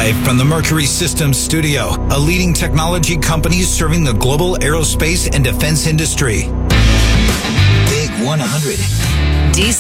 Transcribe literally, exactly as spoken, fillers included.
Live from the Mercury Systems studio, a leading technology company serving the global aerospace and defense industry. Big one hundred. D C